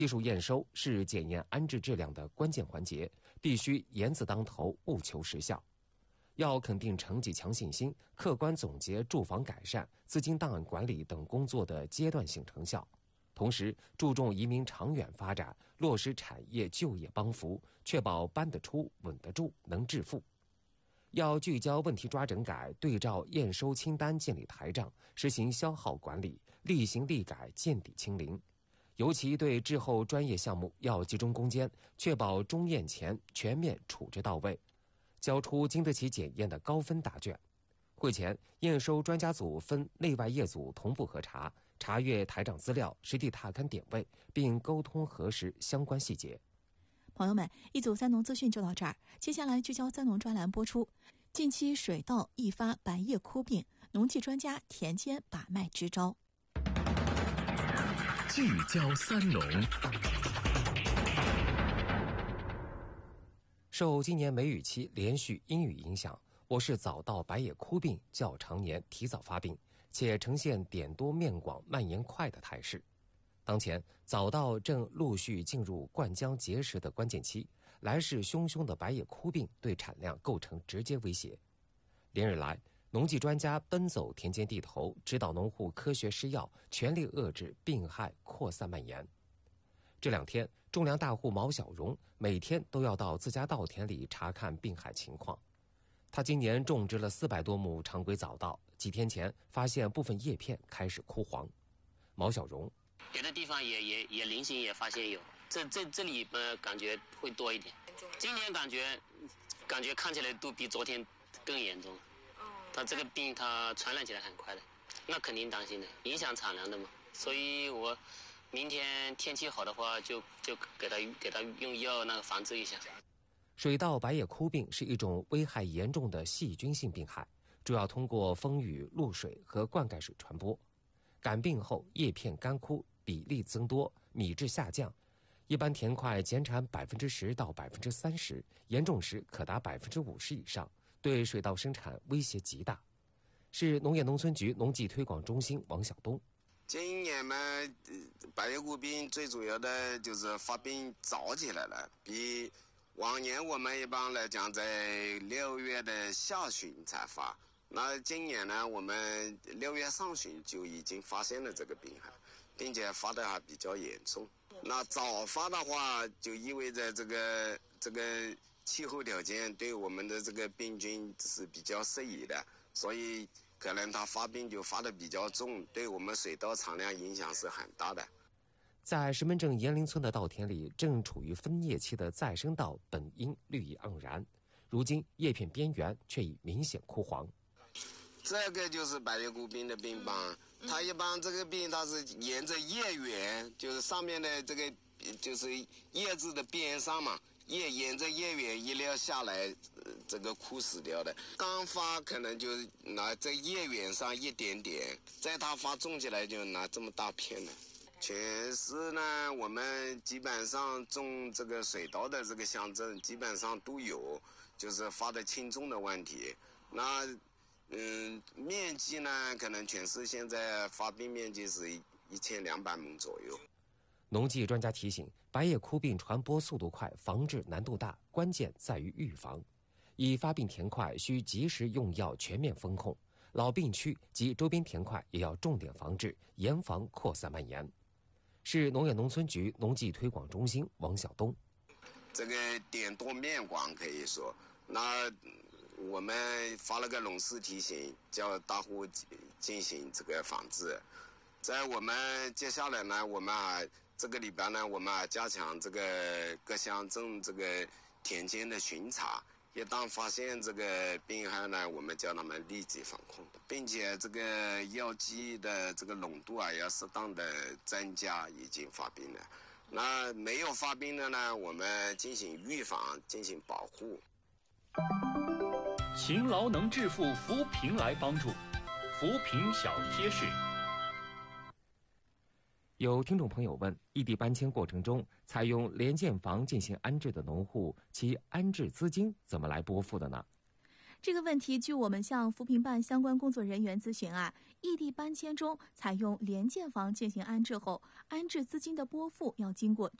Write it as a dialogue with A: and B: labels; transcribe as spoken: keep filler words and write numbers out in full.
A: 技术验收是检验安置质量的关键环节，必须严字当头，务求实效。要肯定成绩强信心，客观总结住房改善、资金档案管理等工作的阶段性成效，同时注重移民长远发展，落实产业就业帮扶，确保搬得出、稳得住、能致富。要聚焦问题抓整改，对照验收清单建立台账，实行消耗管理，立行立改，见底清零。尤其对滞后专业项目要集中攻坚，确保中验前全面处置到位，交出经得起检验的高分答卷。会前，验收专家组分内外业组同步核查，查阅台账资料，实地踏勘点位，并沟通核实相关细节。
B: 朋友们，一组三农资讯就到这儿，接下来聚焦三农专栏播出。近期水稻易发白叶枯病，农技专家田间把脉支招。
C: 聚焦三农。
A: 受今年梅雨期连续阴雨影响，我市早稻白叶枯病较常年提早发病，且呈现点多面广、蔓延快的态势。当前早稻正陆续进入灌浆结实的关键期，来势汹汹的白叶枯病对产量构成直接威胁。连日来，农技专家奔走田间地头，指导农户科学施药，全力遏制病害扩散蔓延。这两天，种粮大户毛小荣每天都要到自家稻田里查看病害情况。他今年种植了四百多亩常规早稻，几天前发现部分叶片开始枯黄。毛小荣：
D: 别的地方也也也零星也发现有，这这这里呃感觉会多一点。今年感觉感觉看起来都比昨天更严重。它这个病它传染起来很快的，那肯定当心的，影响产粮的嘛。所以我明天天气好的话，就就给它给它用药那个防治一下。
A: 水稻白叶枯病是一种危害严重的细菌性病害，主要通过风雨、露水和灌溉水传播。感病后叶片干枯，比例增多，米质下降，一般田块减产百分之十到百分之三十，严重时可达百分之五十以上。对水稻生产威胁极大。是农业农村局农技推广中心王晓东：
E: 今年嘛，白叶枯病最主要的就是发病早起来了，比往年我们一般来讲在六月的下旬才发，那今年呢，我们六月上旬就已经发现了这个病害，并且发的还比较严重。那早发的话，就意味着这个这个气候条件对我们的这个病菌是比较适宜的，所以可能它发病就发的比较重，对我们水稻产量影响是很大的。
A: 在石门镇延陵村的稻田里，正处于分叶期的再生稻本应绿意盎然，如今叶片边缘却已明显枯黄。
E: 这个就是白叶枯病的病斑，它一般这个病它是沿着叶缘，就是上面的这个就是叶子的边上嘛，叶沿着叶缘一溜下来，呃、这个枯死掉的。刚发可能就拿在叶缘上一点点，在它发种起来就拿这么大片的。全市呢，我们基本上种这个水稻的这个乡镇基本上都有，就是发的轻重的问题。那嗯，面积呢，可能全市现在发病面积是一千两百亩左右。
A: 农技专家提醒，白叶枯病传播速度快，防治难度大，关键在于预防。已发病田块需及时用药全面封控，老病区及周边田块也要重点防治，严防扩散蔓延。是农业农村局农技推广中心王晓东：
E: 这个点多面广可以说，那我们发了个农事提醒，叫大户进行这个防治。在我们接下来呢，我们啊这个礼拜呢，我们啊加强这个各乡镇这个田间的巡查，一旦发现这个病害呢，我们叫他们立即防控，并且这个药剂的这个浓度啊要适当的增加已经发病了。那没有发病的呢，我们进行预防，进行保护。
C: 勤劳能致富，扶贫来帮助，扶贫小贴士。
A: 有听众朋友问，异地搬迁过程中采用联建房进行安置的农户，其安置资金怎么来拨付的呢？
B: 这个问题，据我们向扶贫办相关工作人员咨询啊，异地搬迁中采用联建房进行安置后，安置资金的拨付要经过